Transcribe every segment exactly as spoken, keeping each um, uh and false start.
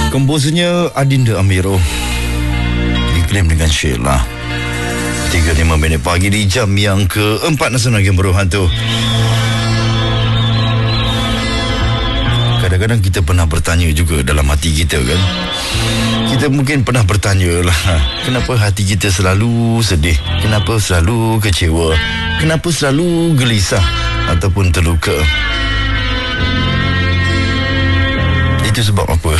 Komposernya Adinda Amiro, diklaim dengan Sheila. tiga puluh lima minit pagi di jam yang keempat Nasional Game Berhantu. Kadang-kadang kita pernah bertanya juga dalam hati kita kan. Kita mungkin pernah bertanya lah, kenapa hati kita selalu sedih? Kenapa selalu kecewa? Kenapa selalu gelisah ataupun terluka? Itu sebab apa?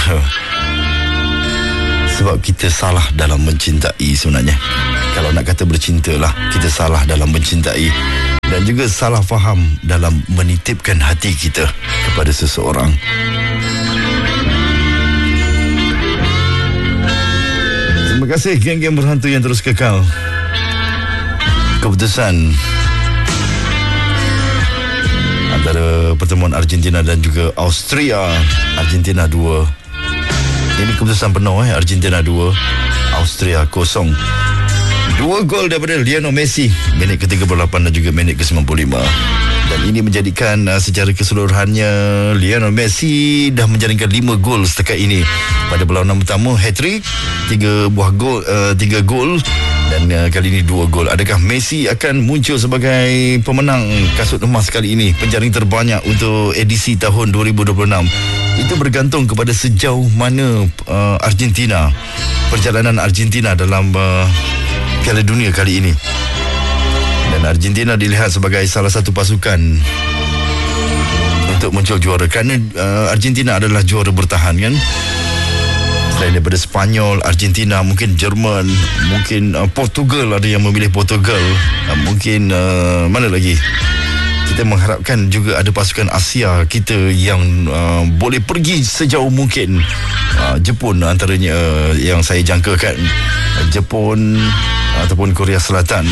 Sebab kita salah dalam mencintai sebenarnya. Kalau nak kata bercinta lah, kita salah dalam mencintai. Dan juga salah faham dalam menitipkan hati kita kepada seseorang. Terima kasih geng-geng berhantu yang terus kekal. Keputusan antara pertemuan Argentina dan juga Austria. Argentina dua. Ini keputusan penuh eh. Argentina dua, Austria kosong. Dua gol daripada Lionel Messi, minit ke tiga puluh lapan dan juga minit ke sembilan puluh lima. Dan ini menjadikan uh, secara keseluruhannya Lionel Messi dah menjaringkan lima gol setakat ini. Pada perlawanan pertama hat-trick, tiga buah gol, uh, tiga gol dan uh, kali ini dua gol. Adakah Messi akan muncul sebagai pemenang kasut emas kali ini, penjaring terbanyak untuk edisi tahun dua ribu dua puluh enam? Itu bergantung kepada sejauh mana uh, Argentina, perjalanan Argentina dalam uh, Piala Dunia kali ini. Dan Argentina dilihat sebagai salah satu pasukan untuk muncul juara, kerana uh, Argentina adalah juara bertahan kan. Selain daripada Spanyol, Argentina, mungkin Jerman, mungkin uh, Portugal, ada yang memilih Portugal, uh, mungkin uh, mana lagi. Kita mengharapkan juga ada pasukan Asia kita yang uh, boleh pergi sejauh mungkin. uh, Jepun antaranya uh, yang saya jangkakan, uh, Jepun uh, ataupun Korea Selatan.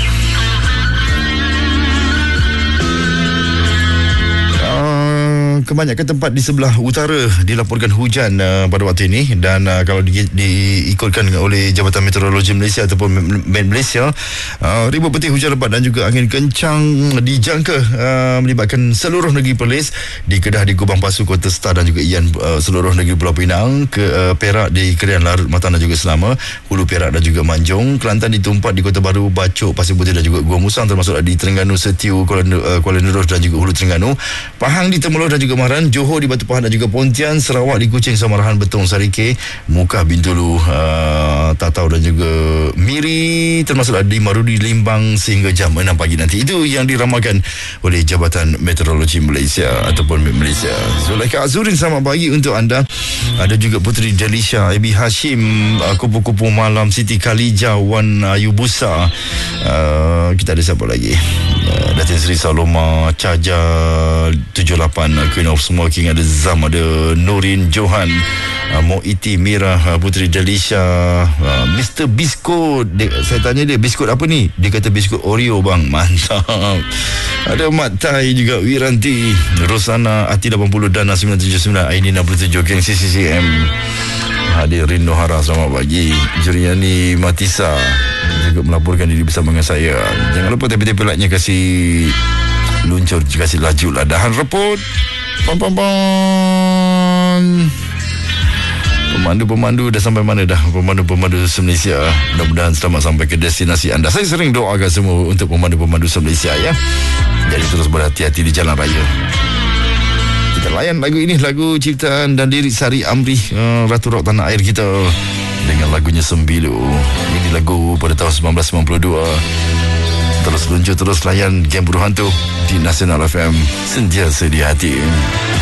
Kebanyakan tempat di sebelah utara dilaporkan hujan uh, pada waktu ini. Dan uh, kalau di, diikutkan oleh Jabatan Meteorologi Malaysia ataupun Met Malaysia, uh, ribuan petir hujan lebat dan juga angin kencang dijangka uh, melibatkan seluruh negeri Perlis, di Kedah, di Gubang Pasu, Kota Star dan juga Ian, uh, seluruh negeri Pulau Pinang, ke uh, Perak, di Kerian, Larut, Matang dan juga Selama, Hulu Perak dan juga Manjung, Kelantan, di Tumpat, di Kota Baru, Bacok, Pasir Putih dan juga Gua Musang, termasuk di Terengganu, Setiu, Kuala, uh, Kuala Nerus dan juga Hulu Terengganu, Pahang, di Temerloh dan juga Mahran, Johor, di Batu Pahat dan juga Pontian, Sarawak, di Kuching, Samarahan, Betong, Sarike, Mukah, Bintulu, uh, Tatau dan juga Miri, termasuk di Marudi, Limbang sehingga jam enam pagi nanti. Itu yang diramalkan oleh Jabatan Meteorologi Malaysia ataupun Malaysia. Zulaikha Azurin, selamat pagi untuk anda. Ada juga Puteri Delisha, Ebi Hashim, uh, Kupu-Kupu Malam, Siti Khalija, Wan Ayubusa. Uh, kita ada siapa lagi? Uh, Datin Seri Saloma, Caja tujuh lapan, Queen of Smoking, ada Zam, ada Nurin Johan, uh, Moiti Mira, uh, Puteri Delisha, uh, Mister Biskut. Dia, saya tanya dia, biskut apa ni? Dia kata biskut Oreo bang. Mantap. Ada Mat Tai juga, Wiranti, Rosana, Ati lapan puluh, Dana sembilan tujuh sembilan, Aini enam puluh tujuh, geng C C C M. Hadir Rindo Hara, selamat pagi. Juriani Matisa juga melaporkan diri bersama dengan saya. Jangan lupa tepi-tepi like-nya, kasih luncur, kasih laju lah. Dahan reput. Pam pam pam. Pemandu-pemandu dah sampai mana dah? Pemandu-pemandu se-Malaysia, mudah-mudahan selamat sampai ke destinasi anda. Saya sering doakan semua untuk pemandu-pemandu se-Malaysia ya. Jadi terus berhati-hati di jalan raya. Kita layan lagu ini, lagu ciptaan dan lirik Sari Amri, uh, Ratu Rock tanah air kita, dengan lagunya Sembilu. Ini lagu pada tahun sembilan belas sembilan puluh dua. Terus luncur, terus layan Game Berhantu di Nasional F M, sentiasa di hati.